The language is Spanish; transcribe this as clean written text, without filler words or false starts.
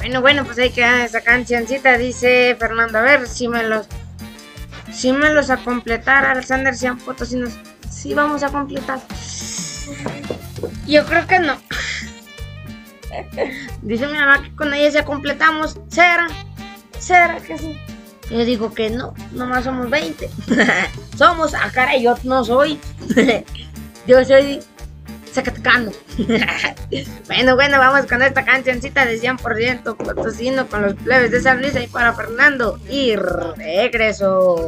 Bueno, pues ahí queda esa cancioncita, dice Fernando. A ver si me los a completar, Alexander, sean potosinos. Sí, vamos a completar. Yo creo que no. Dice mi mamá que con ella ya completamos. ¿Será que sí? Yo digo que no, nomás somos 20. Somos, caray, yo no soy. Yo soy Zacatecano. Bueno, vamos con esta cancioncita de 100% potosino con los plebes de San Luis ahí para Fernando. Y regreso.